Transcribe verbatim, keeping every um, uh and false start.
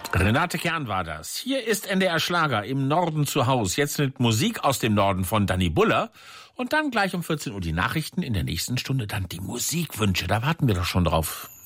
Renate Kern war das. Hier ist N D R Schlager im Norden zu Haus. Jetzt mit Musik aus dem Norden von Danny Buller. Und dann gleich um vierzehn Uhr die Nachrichten. In der nächsten Stunde dann die Musikwünsche. Da warten wir doch schon drauf.